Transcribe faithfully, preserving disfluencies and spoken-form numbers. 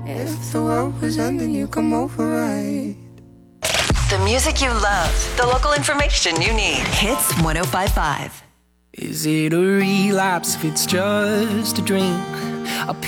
If the world was ending, you come over, right? The music you love, the local information you need. Hits one oh five point five. Is it a relapse if it's just a drink? A